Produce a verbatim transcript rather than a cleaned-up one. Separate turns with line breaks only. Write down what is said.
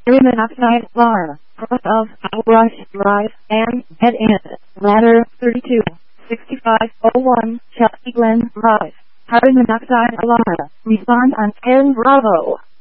Carbon monoxide bar, cross of Outrush Drive, and head in, ladder thirty-two, sixty-five oh one, Chelsea Glen Drive. Carbon monoxide alarm, respond on ten Bravo.